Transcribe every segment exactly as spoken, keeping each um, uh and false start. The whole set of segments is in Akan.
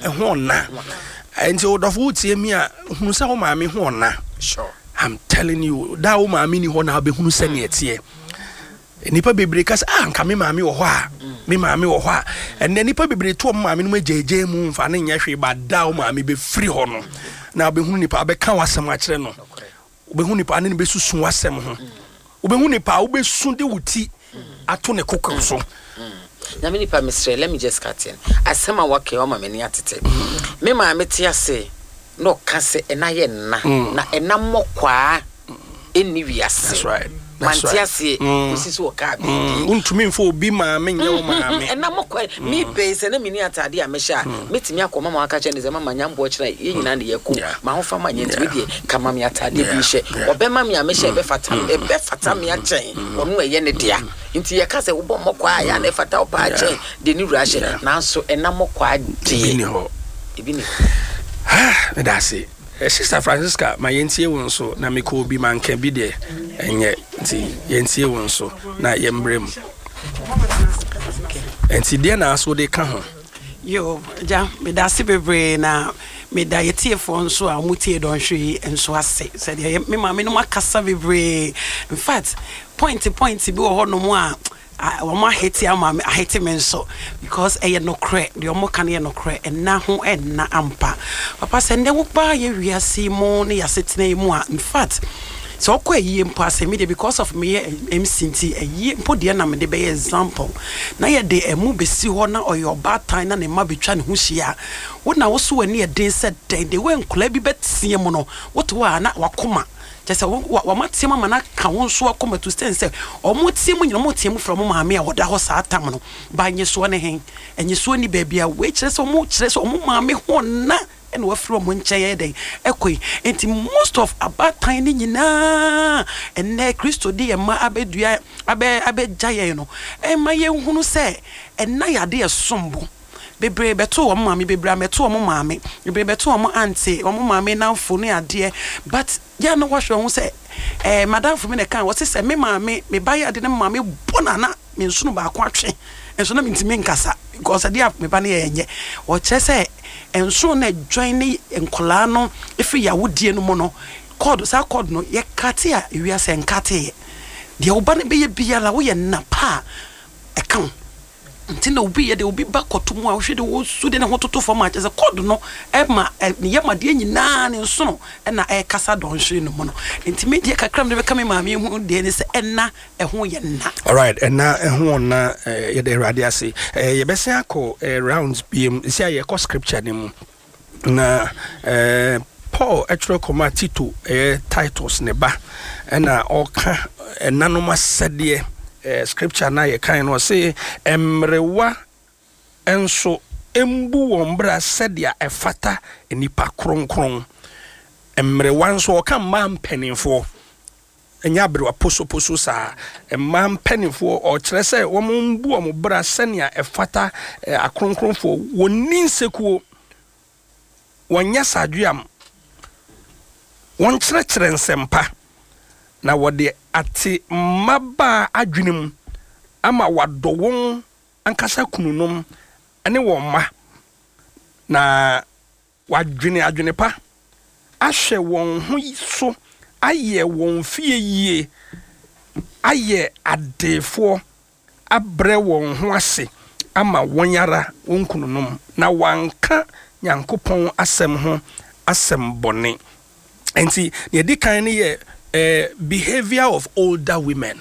ɛho na enti odofo tie mi a hunu sa wo maame ho na sure I'm telling you da wo maame ni ho na be hunu sa ne etie nipa bebre ka ah nka me maame wo ho a me maame wo ho a enne nipa bebre to maame no majeje mu mfa ne nya hwe ba da wo maame be free ho no na be hunu nipa be ka wasem a kire no be hunu nipa ne be susu wasem ho be hunu nipa wo be su de wuti ato ne kokko so na me nipa Mister let me just cut in asema wake o maame ni atete me maame te ase no kase ena ye na na ena mokwa eni wiase that's right mantiase osisi wo ka bi untumi mfo obi maame nya wo maame ena mokwa mi base na mini atade a mesha metimi akoma ma aka che ne zema manyambo kira ye nyina ne yeko ma ho fa ma nye ntwe die kama mi atade bi hye obema mi a mesha ebe fata ebe fata mi a chen onu eye ne dia nti ye ka se wo mokwa ya na fata opa a chen de ni wura hye nanso ena mokwa de ni ho ebi ni ah that's it Sister Francisca my yentie won so na me ko bi manka bi de enye nti yentie won so na yembrem enti de na so de ka ho yo ja me da se bebre na me da yetie fo nso a mutie don hwe enso ase said me ma me no makasa bebre in fact point point bi wo ho no mo a wa ma heti ama me heti me nso because e ye no kre de omo kan ye no kre enna ho enna ampa papa se nde wo ba ye wiase mo ne yasetena mu a in fact so ko eyi mpo asemi de because of me M C T eyi mpo de na me de be example na ye de emu besi ho na oyo batan na ne ma betwa ne ho hia wo na wo so wani ye de said de we nkola bi betie mu no wo to wa na wakoma just wa matie mama na ka won so akoma to stand say o mo tie mu nyina mo tie mu from maame a woda ho sa atam no ba nye so ne hen enye so ni ba bia we kire so mo kire so mo maame ho na and we from one chair day ekoi enti most of about tiny nyina and na Christo de ma abedua abe abejaye no e ma ye hunu se en na yade esombo bebre beto wo maame bebre meto wo maame bebre beto wo auntie wo maame na mfo ne ade but ya no wahwe ho se eh madam for me ne kan wo se me maame me baye ade ne maame bonana me nsunu ba ko atwe enso na mintimi nkasa because ade me ba ne yenye wo chese enso na join ne enkola no efi ya wodie no mo no code sa code no ye kate a ewia se nkate de wo ba ne be ye biala wo ye na pa e kan ntina obi ye de obi ba kotomu a wo hwede wo su de ne ho toto fo ma chese code no e ma ne ye ma de nyina ne nso no e na e kasa don hwe no mo no ntimi de kakram de be kame maame hu de ne se enna e ho ye na all right enna e ho na ye de radio ase ye be se akọ rounds biem isi aye ko scripture ne mu na eh Paul etro koma Tito eh titles ne ba na oka enanoma sede eh scripture na ye kan no say emrewa enso embu wombra sedia efata enipa kronkron emrewa nso oka man penifo enya brewa poso poso sa man penifo o kire se wo mbu ombra senia efata akronkronfo woni nsekuo wonya saduam won kire kire nsempa na wode ati maba adwenem ama wadowon ankasa kununum ane won ma na wadwene adwene pa ahwe won ho so aye won fie yie aye adefo abre won ho ase ama won yara won kununum na wanka Nyankopon asem ho asem bone enti ne di kan ne ye Uh, behavior of older women.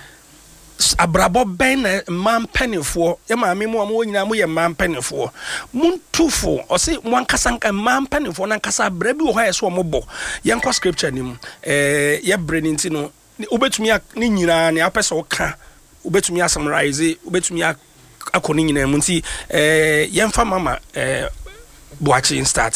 Abrabo ben man penifo, ya maami mo mo nyina mo ye man penifo. Mun tufo, o se wan kasanka man penifo na kasa brebi wo ha yeso mo bo. Yen ko scripture nim eh ye breni nti no obetumi ni nyina ne apese wo ka obetumi summarize obetumi akoni nyina mu nti eh yen fa mama eh boachi start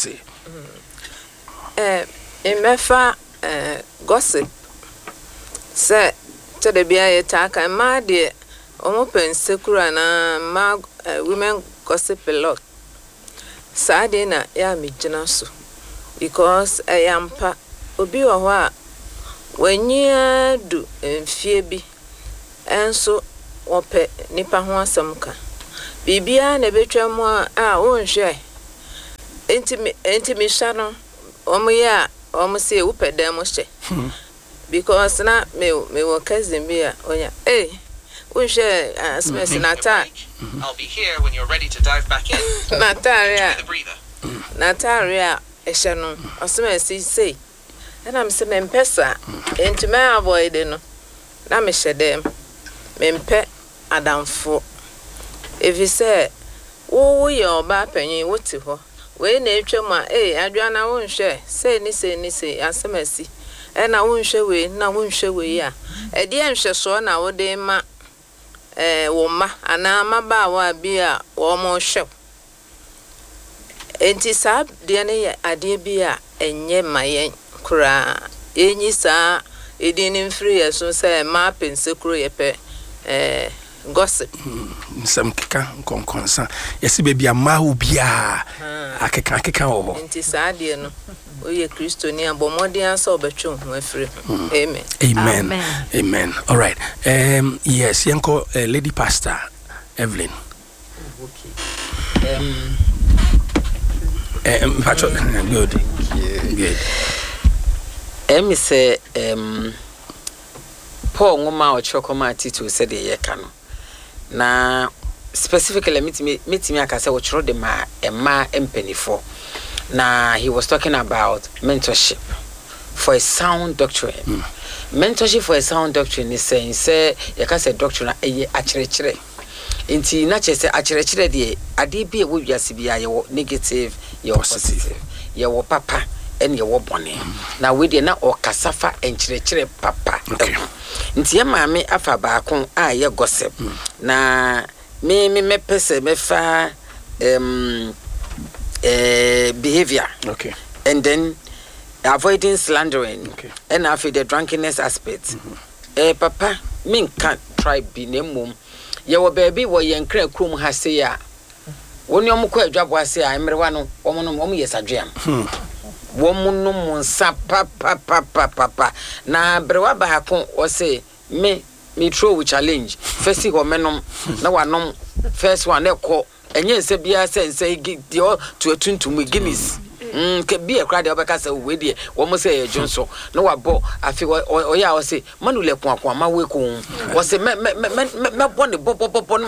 eh emefa eh gossip se to the bia taka ma de omo pensekura na ma uh, women gossip a lot sade na ya mi gina so because ayampa obi wo ho a wanyia du mfie bi enso ope nipa ho asem ka bibia na betwa mu a wonhwe enti enti me sha no omo ya omo se wo pedam mo hye because na me me wo cousin bi a onya eh wo hye asmes nata I'll be here when you're ready to dive back in. nataria The breather. nataria e hye no asmes say and I'm say me mpesa enti me avoid no na me hye dem me mpe adamfo if you say wo wo ye oba panyin wo ti ho we na etwa ma eh adwa na wo nhwe say ni say ni say asemasi e na wo nhwe we na wo nhwe we ya e de nhwe so na wo de ma eh wo ma ana ma ba wa bi a wo mo hwe enti sa de ne ya ade bi a enye mayen kura enyi sa edi ni mfiri ye so say ma pense kuro ye pe eh gossip some keka konkonsa yesi baby amahu bia akeka akeka ho nti saade no oye Kristo ni abomode ansa obetwe ho afiri amen amen amen, amen. All right um yes yanko uh, lady pastor Evelyn okay um um pacho good yeah. Good em say um Paul ngoma o chokoma Tito said ye kano na specifically metimi metimi akase wo chiro de ma ema empenifo na he was talking about mentorship for a sound doctrine. Mm. Mentorship for a sound doctrine is saying say you can say doctrine eye akyerechire nti na chese akyerechire de ade bi e wo wiase bia ye negative ye positive ye wo papa en ye wo bone na we de na okasafa enkyerechire papa okay. Nti ye maame afa baako a ye gossip mm. na me me me pese me fa um uh, behavior okay and then avoiding slandering okay. And after the drunkenness aspect mm-hmm. eh papa me can't try be na mum ye wo baby wo ye nkra krom ha se ya woni omko adwabo ase a emrewa no omo no omo yesadweam womunum munsa papa papa papa na brewa ba ko o say me me throw challenge first ho menom na wanom first one e ko enye nse bia sense di o to atuntum Guinness mm ke bia kra de obeka say we de wo mo say e junso na wabo afi o ya o say manule ko akwa ma we ko o say me me me me bo ne bo bo bo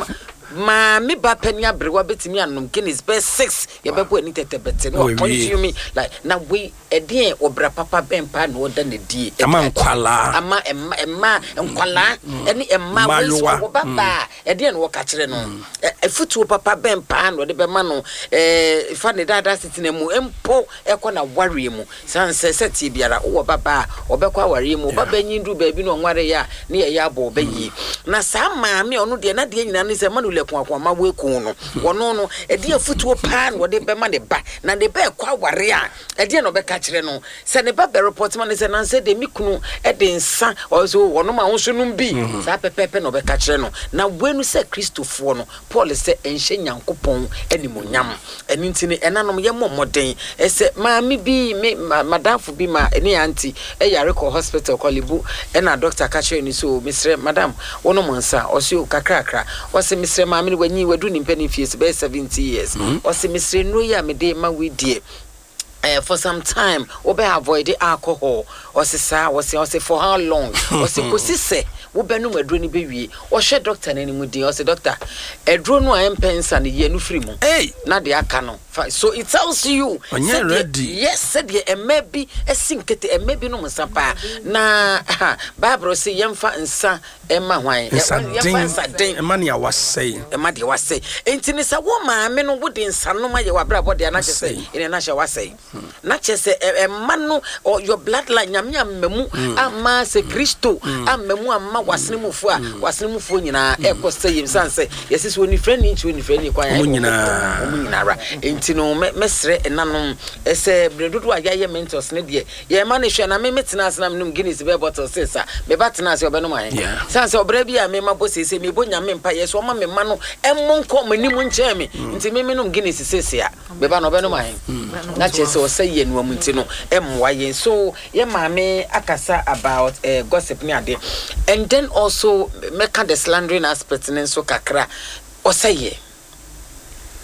ma me ba pania brewa betimi anom Guinness be six ye be bo ani tetebete no point you me like na we edin obra papa bempa na oda na die ama nkwala ama emma emma nkwala eni emma we so baba edin no ka kire no efutu papa bempa na ode be ma no eh fa ne dada sitina mu empo ekọ na ware mu sanse seti biara wo baba obekọ ware mu baba nyindu ba bi no nware ya na ye ya bo obayi na sa ma me onu de na de nyina ne se manule ko akwa we ko no wono no edi afutuo pa no de be ma ne ba na de be kwa ware a edi no be ka kire no se ne ba be report ma ne se na se de mikunu e de nsa also wono ma wonso no bi sa pepepe no be ka kire no na wenu se Kristofo no Paul se enhye nyankopon animonyam eni ntini enanom ye momoden e se maami bi me madamfo bi ma eni anti e yare ko hospital ko libu e na doctor ka kire ni so misre madam wono monsa o se o kakrakra o se misre maami wanyi wadu ni mpani fies be seventy years o se misre no ya me de ma we die Uh, for some time obe avoid alcohol or se sa or se or se for how long or se kosi se wo benu adro ni be wie o hwe doctor na ni mu din o se doctor adro no am pensa ne ye no free mu hey na de aka no so it tells you you're ready yes said ye e maybe e sinkete e maybe no musapa na Bible say yemfa nsa e ma hwan yemfa nsa den e ma ne awasei e ma de wasei enti ne sa wo ma me no wo de nsa no ma ye wabra body na chese ine na hye wasei na chese e ma no your bloodline nyame amemu ama se Kristo amemu ama wasene mufu a wasene mufu nyina e ko say yemsanse yesi so ni friend ni chi ni friend ni kwan ya nyina nyina ra enti no mesre enanom ese bredudu ayaye mentors ne de ye ma ne hwe na me metena asena menum Guinness be bottle sesa me batena ase obenom an sanse obra bi a me ma bosese me bonya me mpa yeso ma me ma no emmo nko manimu nche me enti me menum Guinness sesa me ba no obenom an na chese o say ye no amunti no emwa ye so ye ma me akasa about uh, gossip ni ade and then also make the slandering aspect ne so kakra o say ye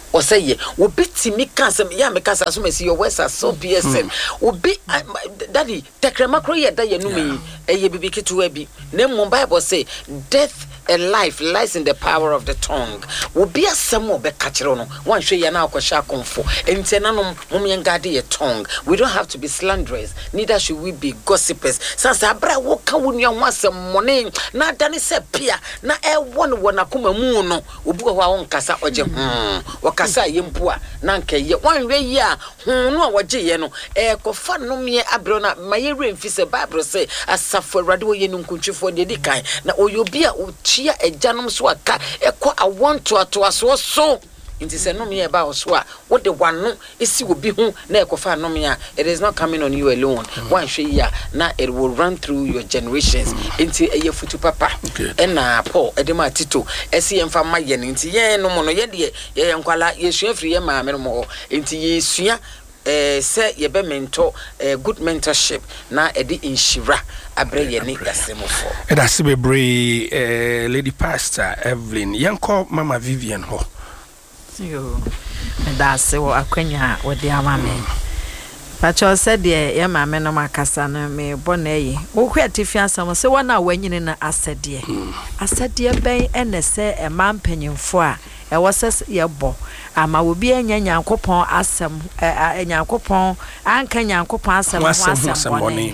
or say ye will be Timmy Casam Yamacasa so may see your words are so P S M will be daddy Tecramacro yet that you know me a ye be to a be name Bible say death and life lies in the power of the tongue will be a some more be catcherono one show you now kwasha konfo entenanum mummy ngadi a tongue we don't have to be slanderers neither should we be gossipers since abra wo ka wonu anwasem money na dani se pia na e won wona kuma mu no obu ho a won kasa oje hmm wakasa yempu a na nka ye wan we yi a hu no a woje ye no e kofa no me abro na maye remfi se bible say asafo awrade wo ye nkuntwefo de di kan na oyobi a chia ejanom so aka ekọ awonto ato aso so inti se no me e ba so a wo de wano esi obi hu na ekofa no me a it is not coming on you alone one hwe ya na it will run through your generations inti eye futu papa na Paul edema Tito esi emfa ma ye inti ye no mo no ye de ye nkwala ye sua firi ye ma me no mo inti ye sua eh say ye be mentor eh, good mentorship na edi inshira abre ye ni yasemofo e da se bebre eh, Lady Pastor Evelyn yanko Mama Vivian ho yo da se wo akwanya wo de amame pacho said ye ye mame no makasa no me bonayi wo hwe atifi asam se wona wanyine na asede asede ben enese e mampanyimfo a e wose ye bo ama obi anya nyankopon asem nyankopon anka nyankopon asem ho asem boni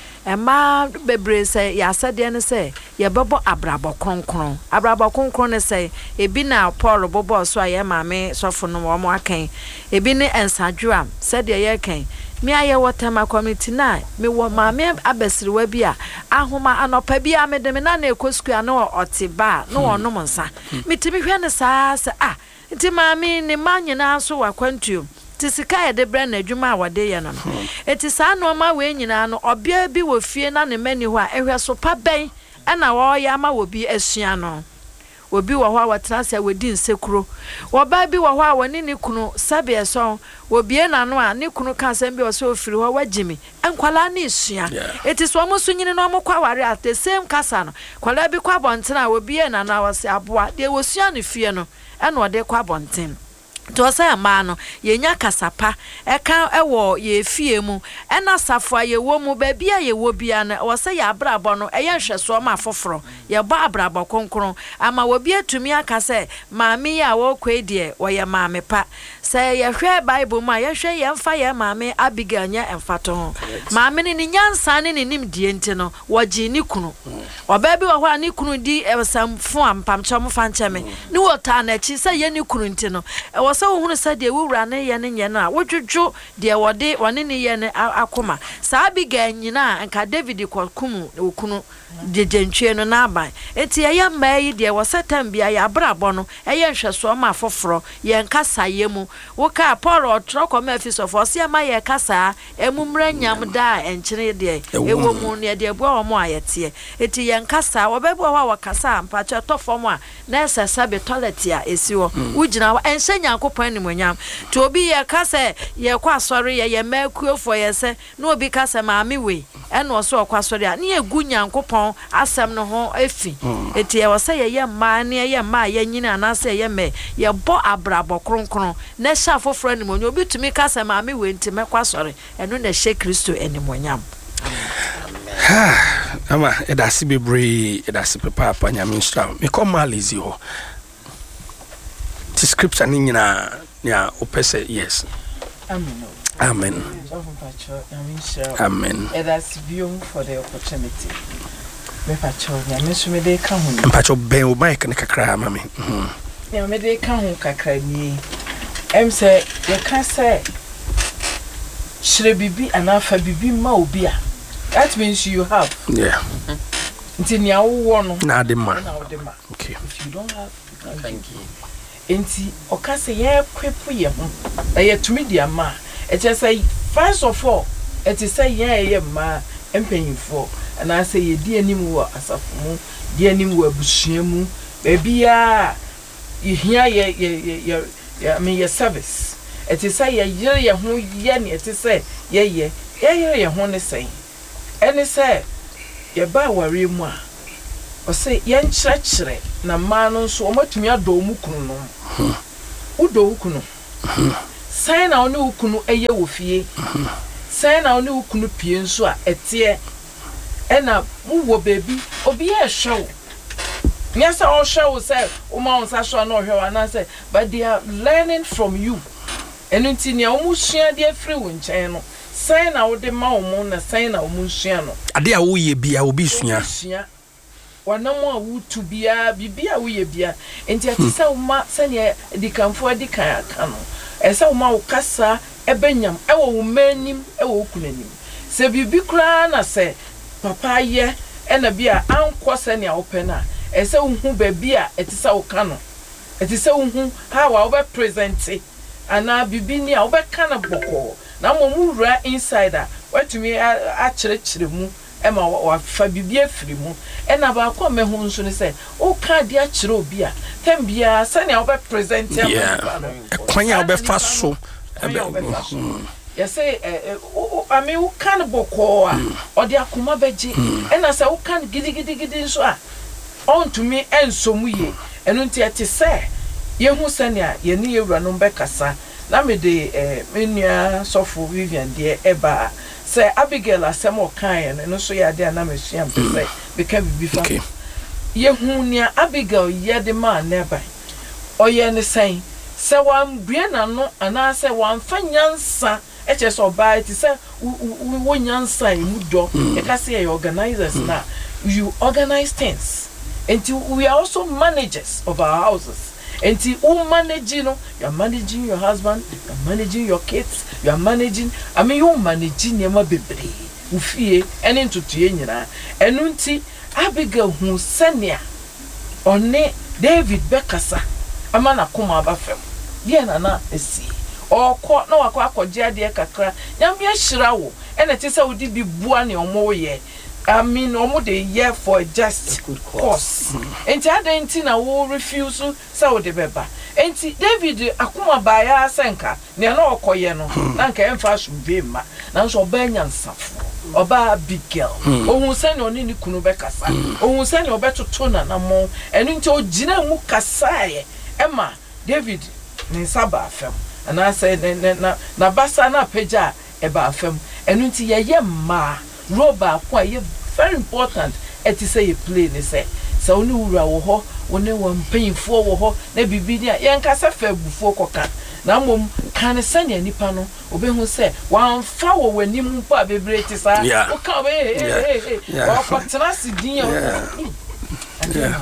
ema bebre se ya asede ne se ye bebo abrabo kronkron abrabo kronkron ne se ebi na Paul bobo so aye mame sofo no mo akan ebi ne ensadwua se de ye kan me aye wotama community na me wo mame abesiriwa bi a ahoma anopa bi a me de me na na ekosku a no otiba no wonom nsa metimi hwe ne saa se ah nti mame ne manyina so wakwantuo tisika ye de brand adwuma a wade ye no eti saa no ma we nyina no obia bi wo fie na ne mani ho a ehwe so pa ben na wo ya ma wo bi asua no obi wo ho a watrase a wadi nsekuro wo ba bi wo ho a woni ne kunu sabe so wo bie na no a ne kunu ka asem bi o so ofiri ho wagimi enkwala na esua eti so mo so nyine no mo kwa ware at the same kasa no kwala bi kwa bontena wo bie na na wo se aboa de wo sua ne fie no e na ode kwa bonten to say ama no ye nya kasapa e kan e wo ye fie mu e na safo ye wo mu ba bia ye wo bia na wo say ya brabo no e ye hweso ma foforo ye ba abrabo konkron ama wo bia tumi aka say maami ya wo kwedie wo ye maami pa say ye hwe bible ma ye hwe ye mfa ye maami Abigail nya emfato maami ni nyansa ni nim die nti no wo ji ni kunu wo ba bi wo ho ani kunu di e samfo ampamcho mo fa ncheme ni wo ta na chi say ye ni kunu nti no e so hunu sa de wura ne ye ne nye na wodwodwo de wode wane ne ye ne akoma sa Abigail nyina nka David kwakumu okunu de gentwe no na aban enti ye ma yi de wo setam bia ya brabo no ye nhweso ma foforo ye nkasa ye mu wo ka Paul otro koma afisofo se ma ye kasa emumra nyam da enkyene de ewo mu ne de bo wo mo ayete enti ye nkasa wo bebo wa wakasa mpacho tofo mo a na esesa be toilet a esi wo ugina wa enhenya akopan ni monyam to obi ye kasa ye kwa asore ye ye makuofo ye se na obi kasa maami we eno oso kwa asore a ne egu nyankopon asem no ho efi eti ye wo se ye ye ma ne ye ma ye nyina na se ye me ye bo abrabo kronkron na sha foforo ni monyam obi tumi kasa maami we nti me kwa asore eno na hye Kristo eni monyam ha ama edasi bebre edasi papa pa nyaminstra me come malizi ho the scripture ni nyina ya opese yes amen amen amen edasi biom for the opportunity me pacho ya me so me de ka ho pacho ben o mic ne kakra ma me mhm ya me de ka ho kakra ni em say ye ka say shire bibi anafa bibi ma obi a that means you have yeah nti ni awo no na de ma na de ma okay if you don't have you can't thank you enti okase ye kwepo ye ho na ye tumi dia ma e che say first of all it is say ye ye ma empanyimfo na say ye di anim wo asafo mu di anim wo abusua mu ba bia ye hia ye ye ye I mean your service it is say ye ye ye ho ye ne it is say ye ye ye ye ho ne say ene say ye ba ware mu a o say ye nkyerɛkyerɛ na ma no so o matumi adɔ mu kunu no udo ukunu sign na onu ukunu eye wo fie sign na onu ukunu pie nso a etie ena mu wo baby obi e hwew yes I show say o ma on sa so na hwe wa na say but they are learning from you enu nti ne o mu sua de afri wo nchen no sign na wo de ma o mu na sign na o mu sua no ade a wo ye bia obi sua wanamo a wutu bia bibia wo ye bia enti atisa wo ma sane dikanfo dikan aka no esa wo ma wo kasa ebenyam ewo wo manim ewo kunanim se bibi kra na se papa ye ena bia anko sane a wo pena esa wo hu ba bia etisa wo ka no etisa wo hu ha wa wo be present ana bibi ni a wo be kana boko na mo mu ra insider watumi a kire mu ema wa fa bibie firi mu ena ba kwa me hu nso ne se o ka dia kire obi a tem bia sane a wo be present e kwan a wo be fa so ya say I mean wo kan boko a o de akoma beji ena se wo kan gidi gidi gidi nso a on to me enso mu ye enu nti ete se ye hu sane a ye ne ye wura no be kasa na me de eh menua sofo Vivian de eba say Abigail asemo kan no so ya de na me sua mpese be ka bibi fa ye hu nia Abigail ye de ma neba oye ne san se wan bia na no ana se wan fa nyansa e che so ba ti se wo nyansa mu do e ka se organizers na you organize things and we are also managers of our houses. And you manage, you know, you are managing your husband, you are managing your kids, you are managing, I mean, you are managing your baby. Ufie, and into Tiena, and unti Abigail who senia on ne David Bekasa, a man a kuma bafem, Diana, a see, or court no aqua jadia kakra, Yamia Shrawo, and it is how did be buani or more ye. I mean, almost a year for just good course. And Tadintina will refuse so the beba. And David Akuma Baya Sanka, near no Koyano, Nanka and Fash Vima, Nanso Banyan Safo, or Ba Big Girl, or who send on any Kunubekasa, or who send your better tuna no more, and into Gina Mukasai, Emma, David, Nisaba fem, and I said, Nabasana Peja, Eba fem, and until ye ma, Roba, quite very important et say play ne say so oni wura wo ho woni won painfo wo ho na bibi dia yen ka se fa bufuo koka na mom kan sanya nipa no obehu se wan fa wo wani mu pa bebre ti sa o ka be eh eh o ko trust din ya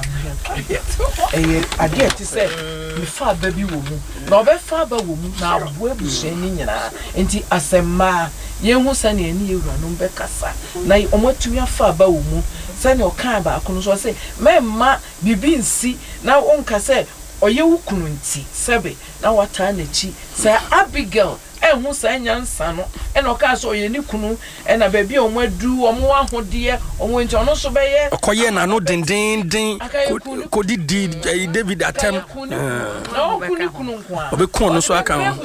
eh ade ti se mi fa ba bi wo mu na obe fa ba wo mu na abo abusu ni nyina enti asema yen hu sane ani ewura no be kasa na omotumi afa ba wo mu sane o kan ba kono so se memma bibi nsi na onka se oye wukunu nti sebe na wata na chi se Abigail ehun sa nyansa no e no ka so oye ni kunu e na ba bi o madu o mo ahode o mo nti ono so be ye okoye na no dindin din ko di di David atem na o kunu kunu kwa obe kun no so aka ho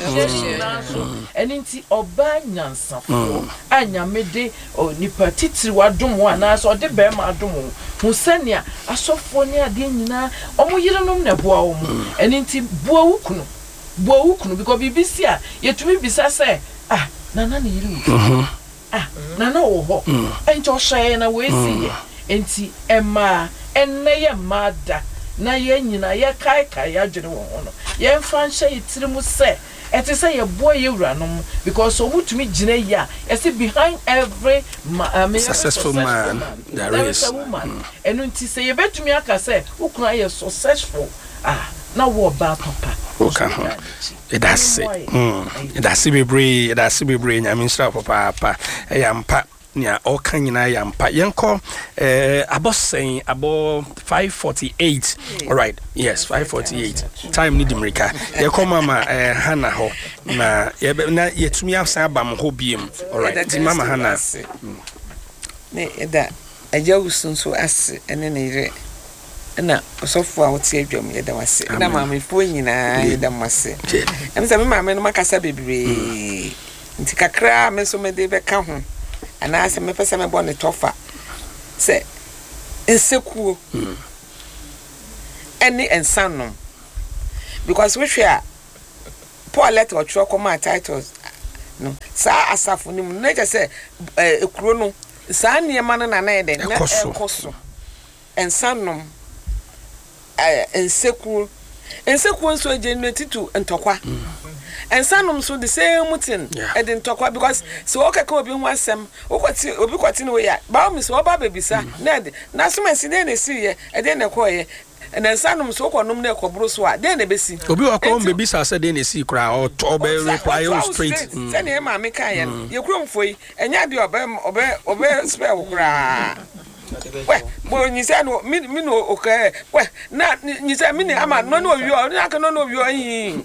eni nti oba nyansa fo anya mede o nipa titiri wadom ho ana so de be ma adom ho sania asofo ne ade nyina o mo yirenom na boa o mo eni nti boa wukunu boa wukunu because bibisi a yetumi bisa say ah nana ne yiru ah nana wo ho enjo hye na we see enti emma enne ye mada na ye nyina ye kai kai adwene wo ho no ye mfa hye yitiri mu say eti say ye boa ye wura no because so mutumi gina ya ye see behind every man, successful man, man there, there is a woman enu nti say ye betumi aka say ukuna ye successful ah na wo ba papa okay that's it mm that's be brave that's be brave I mean stra papa papa e yampa nia o kan nyina yampa yenko eh abosen abo five forty-eight all right yes five forty-eight time ni dimrika ye ko mama eh hana ho na ye na yetumi afsan abam ho biem all right di mama hana ne da ajawusun so ase ene ne ire na osofo a wote adwam ye da wase na mama ifo nyina ye da mase em se me mama no makasa bebre nti kakra me so me de be ka ho ana se me pese me bo ne tofa se ensekuo eni ensanom because we hwe a Paul letter or tro come titles no sa asafo ni mu na je say ekuro no sa niema no na na de na ekoso ensanom eh enseku enseku nso generate to ntokwa ensanom so the same thing e de ntokwa because so okay ka obi hu asem okwati obi kwati no ya ba o mi so oba bebisa na de na so masi de na si ye e de na koye and then sanum so konom na ekobro so a den na besi obi wakom baby sa say den na si kra or obe reply o straight say na ma me kan ye ye kuromfoi enya de obe obe obe spell kra we bo nyi say no mi mi no okay we na nyi say mi ni ama no no wi o na ka no no wi o yin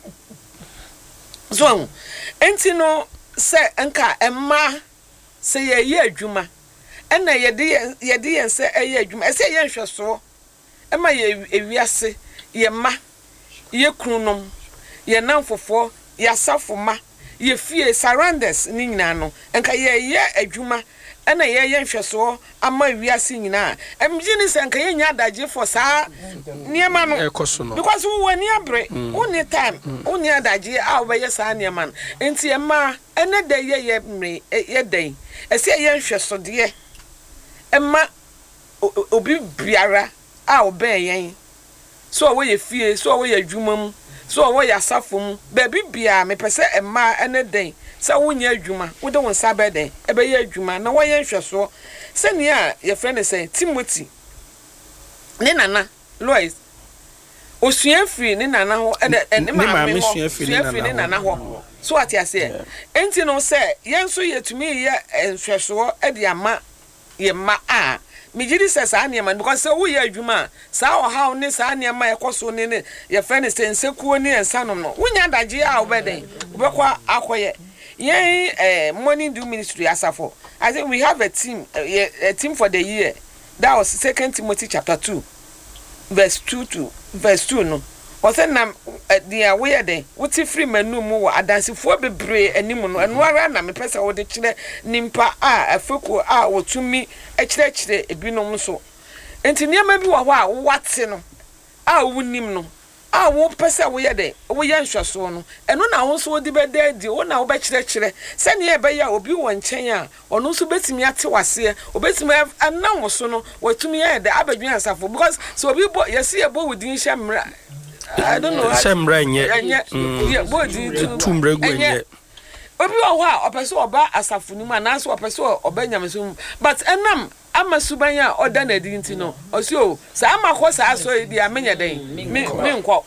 so enti no say enka emma say ye ye adwuma ena ye de ye de ye say ye adwuma e say ye nhwe so ema ye ewiase ye ma ye kununom ye nanfofo ye asafoma ye fie surrounders ni nyina no enka ye ye adwuma ena ye ye nhweso ama ewiase nyina emjini se enka ye nya adaje for saa niema no because we wani abre oni time oni adaje a we ye saa niema enti ema ene de ye ye mre ye den ese ye nhweso de ema obi biara a oben yen so we ye fie so we ye adwuma mu so we ye asafo mu ba bibia me pese emma ene den sa wonya adwuma wo de won sabe den e be ye adwuma na wo ye nhweso se ne a ye friend say Timothy ne nana Lois osua free ne nana ho e ne ma me ho osua free ne nana ho so ati ase enti no say yen so ye tumi ye nhweso e de ama ye ma a Mijiri says Aniaman because we are Juma, Sao how Nis Ania my coso in your friend is saying Sequoni and Sanom. We are the G R wedding, Bakwa Aquaye. Yea, eh, morning do ministry as a for. I think we have a team, a team for the year. That was Second Timothy chapter two, verse two to verse two. No, or then the away day, what's a free man no more, a dancing for be brave and Nimun and Warana, me press or the chile Nimpa, ah, a foco, ah, or to me. A church de ebinom so enti ne ma bi wa ho a wate no a wonim no a wo pese wo ye de wo ye nhweso no eno na wo so di be de di wo na wo be kire kire se ne e be ya obi wo nchen a ono so betimi ate wase obetimi anam wo so no watumi ye de abadwen asafo because so obi bo yesi e bo wudin hye mra I don't know semra nye ye bo di tumre gwenye obi wo ha opeso oba asafo ni ma na so opeso oba nyamso but enam ama subanya oda na di nti no osio sa ama kho sa so di amenya den me nko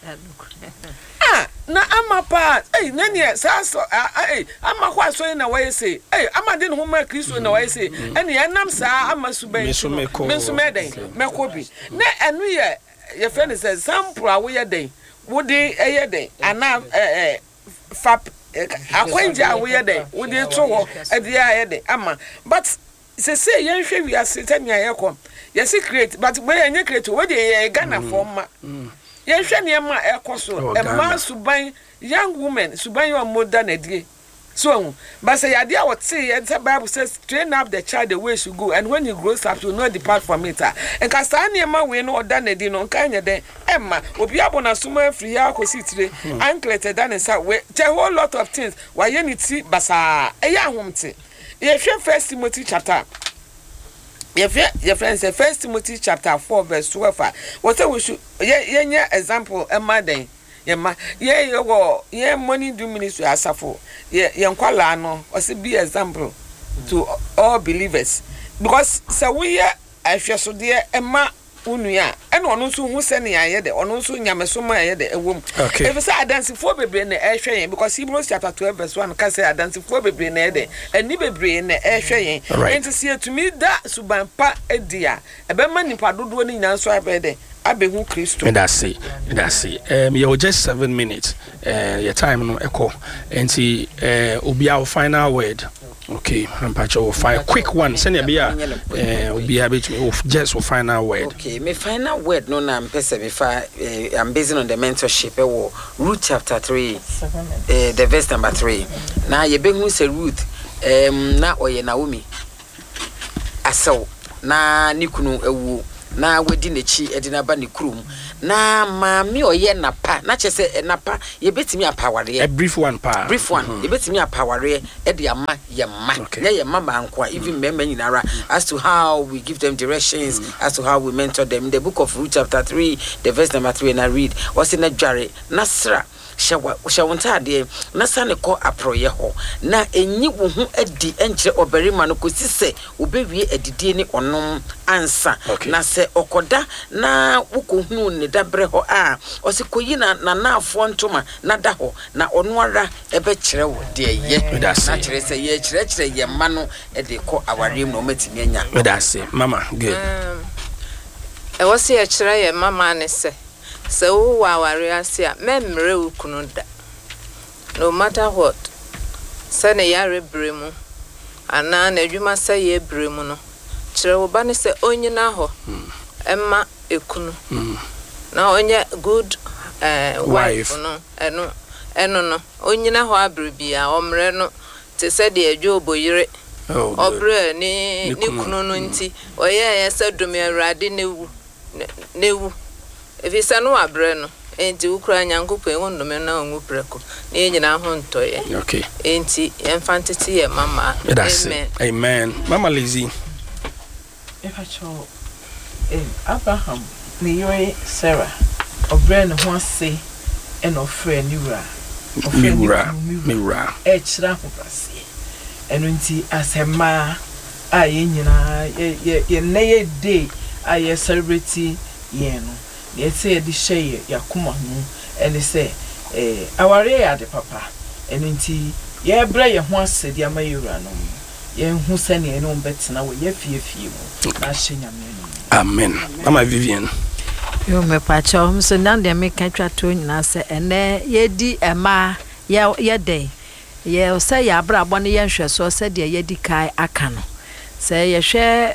ah na ama pa eh na ne sa so eh ama kho so na wa yese eh ama de no ma Kristo na wa yese ene enam sa ama subanya me so me den me ko bi na enu ye your friend says sample awo ye den wo de eh den ana eh fap akwenja we dey we dey to ho e dey aye dey ama but se say yen hwe wi asete nia ye kom ye secret but we yen create we dey Ghana for ma yen hwe ne ma e koso e ma suban young women suban your modern edie so but say ya dia what say the Bible says train up the child the way she go and when he grows up to not depart from it and ka sa ne ma we no oda na di no kan ye den emma obi abona suma free ya ko sitire anklet dan sa we a whole lot of things why ye ni ti basa e ya ahomte ye hwe First Timothy chapter ye hwe ye friends say First Timothy chapter four verse twelve what say we should ye ye example emma den yema ye ye wo ye money do ministry asafo ye ye nkwala no o se be example to all believers because say we ye ahweso de ema unua e no no so hu se ne aye de ono so nyameso ma aye de ewom if say adansi fo bebre na ehwe yen because Hebrews chapter twelve verse one ka say adansi fo bebre na de ani bebre na ehwe yen enti se etumi da subanpa edia ebe ma nipa dodo ni nyan so abede abehu Kristo and that's it that's it um you just seven minutes uh your time no echo enti uh obia final word. Okay, I'm patching will find a quick one. Send a beer. Uh, be able to just will final word. Okay, my final word. No, I'm I'm based on the mentorship. Uh, Ruth chapter three, uh, the verse number three. Now you bring who say Ruth. Um, na oye Naomi. Aso na nikunu ewu na wedi ne chi edi na ba ne kurum na maami oye napa na chese napa ye betimi apaware a brief one pa brief one ye betimi apaware e de ama ye ma na ye mama anko even mema nyinara as to how we give them directions mm. as to how we mentor them in the book of Ruth chapter three the verse number three and I read what's in a jare nasra shawa shawonta de na sane ko aproye ho na enyi wo hu adi enkyere obarima no ko sise obewie adidie ni onom ansa okay. na se okoda na wukohunu ne dabre ho a osikoyi na nanafo ntoma na da ho na ono ara ebe kyere wo de ye na kyere se ye kyere kyere ye ma no e de ko awarem no matimi anya medase mama good um e wose ye kyere ye mama ne se so wa ware ase a memre ukunu da no matter what se ne yare bremu ana na adwuma se ye bremu no kyere wo ba ne se onyina ho emma ekunu na onye good uh, wife no eno eno no onyina ho abribia omre no te se de adwo boyire obre ni ni kunu no nti oye ye se dumi awrade newu newu efisa no abre no enti ukura nyankopon wonome na onwu preko na enyina ho ntoye okay enti enfantity ye mama amen amen mama Lizzie if I show eh Abraham ni yoy Sarah obre no ho ase en ofre niwura ofre niwura niwura e kira ho pase eno nti asema a ye nyina ye ye na ye day a ye celebrate ye no ye say di share yakuma hu ene say eh aware ya de papa eno nti ye bre ye ho ase di ama yiwura no ye hu sane eno betina wo ye fie fie mu na hyenya me amen mama Vivian yo me pacha o so nan de me ka twa to nyina se ene ye di ema ye ye dey ye se ya brabo ne ye hwe so se de ye di kai aka no se ye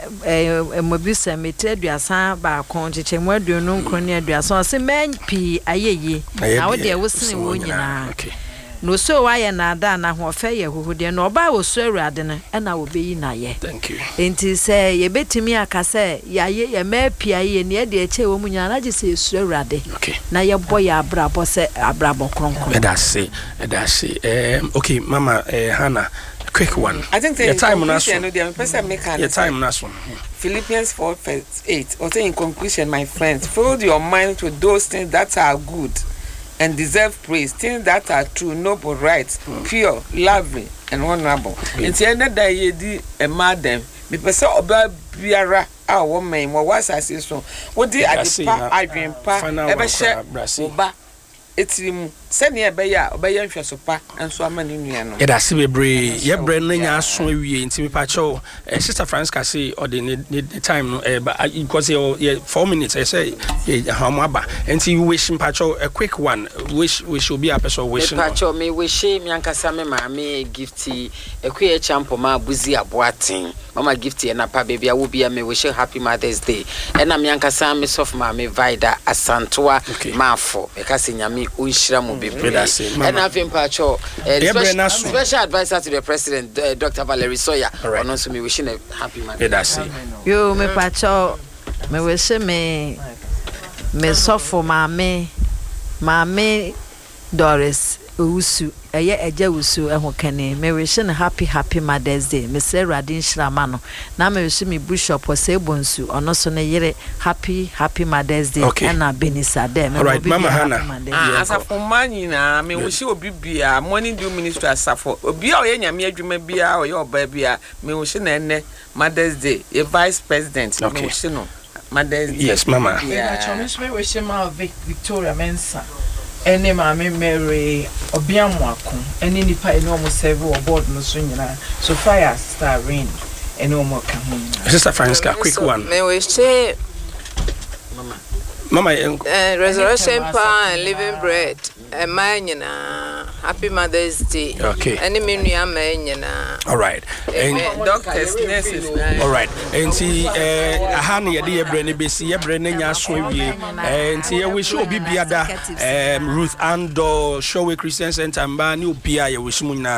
hwe emobisa metre aduasa ba kon cheche mu aduonu nkro ne aduasa se men pi ayeye na wo de wo sene wo nyina okay no so wa ye na da na ho fe ye huhude no ba wo so awurade ne na wo beyi na ye thank you enti se ye betimi aka se ya ye ye ma pia ye ne ye de eche wo munya na je se so awurade okay na ye boy abrabo se abrabo kronkron that's it that's it um okay mama uh, Hannah quick one I think the time na so your time na so Philippians four verse eight or say in conclusion my friends fill your mind with those things that are good and deserve praise, things that are true, noble, right, mm. pure, lovely, and honorable. And the end of the day, di a madam, me person oba biara a woman, what was I say so? What did I do? I dream pa, ever share oba. It's him. Send ye beya, obey your sopa, and so many new. It has to be brave. Ye Brennan, ya so we in Timmy Pacho, Sister Franska say, or the need time, but because you four minutes, I say, how maba, and see you wishing Pacho a quick one, wish we should be a person wishing Pacho me wish him Yanka Same Mammy gifty, a queer champo ma buzi a boating, Mama gifty and a pa baby, I will be a me wish Happy Mother's Day, and I'm Yanka Same soft mammy Vida a Santua Mafo, because in Yami Uishramu. And I've been Pacho, special, special advisor to the president, uh, Doctor Valerie Sawyer. Right. And also me wishing a happy Mother's Day. You me Pacho, me wish me me sofo mame, mame Doris Usu, a ye eja usu e hokane. Me wish a happy happy Mother's Day. Me say Radin Shramano. Na me wish me bishop or say bonsu, or no so ne yere happy happy Mother's Day. Okay. And a benisa dem. All right, Mama Hannah. Ah, as a for money na me wish you be bia morning do minister asafo. Obi a oye nyame adwuma bia or your baby a me wish na ene Mother's Day. A vice president me wish no Mother's Day. Yes, Mama. Yeah, me wish ma Victoria Mensa. Ene mama Mary obiamwako ene nipa ene omo serve o board no so nyina so fire star rain ene omo ka ho. Sister Franska, quick one. Me wish say Mama Mama uh, resurrection power and living bread. A man nyina happy Mother's Day. Okay. Ene me nua ma nyina. All right. And doctors nurses. All right. And see eh aha na ye de yebre ne besi yebre ne nya so wie. And see we show obi biada um Ruth Ando Show Christian Center mba ni obi a ye we shimu nyina